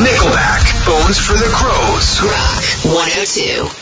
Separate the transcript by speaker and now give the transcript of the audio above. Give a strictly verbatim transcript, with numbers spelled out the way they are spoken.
Speaker 1: Nickelback, Bones for the Crows.
Speaker 2: Rock one oh two.